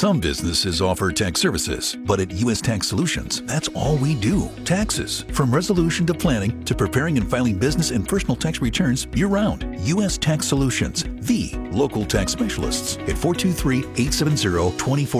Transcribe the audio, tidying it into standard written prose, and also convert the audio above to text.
Some businesses offer tax services, but at U.S. Tax Solutions, that's all we do. Taxes. From resolution to planning to preparing and filing business and personal tax returns year-round. U.S. Tax Solutions, the local tax specialists at 423-870-24